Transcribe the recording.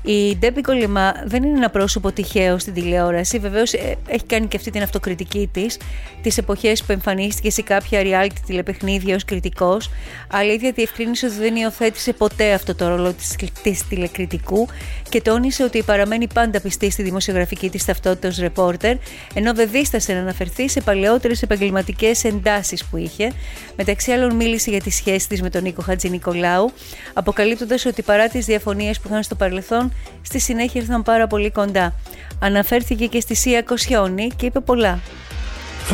Η Ντέμπι Κολεμά δεν είναι ένα πρόσωπο τυχαίο στην τηλεόραση. Βεβαίως έχει κάνει και αυτή την αυτοκριτική της, τις εποχές που εμφανίστηκε σε κάποια reality τηλεπαιχνίδια ως κριτικός, αλλά η ίδια διευκρίνησε ότι δεν υιοθέτησε ποτέ αυτό το ρόλο της τηλεκριτικού και τόνισε ότι παραμένει πάντα πιστή στη δημοσιογραφική της ταυτότητα ως ρεπόρτερ, ενώ δεν δίστασε να αναφερθεί σε παλαιότερες επαγγελματικές εντάσεις που είχε. Μεταξύ άλλων, μίλησε για τη σχέση της με τον Νίκο Χατζηνικολάου, αποκαλύπτοντας ότι παρά τις διαφωνίες που είχαν στο παρελθόν, στη συνέχεια ήρθαν πάρα πολύ κοντά. Αναφέρθηκε και στη Σία Κοσιόνη και είπε πολλά.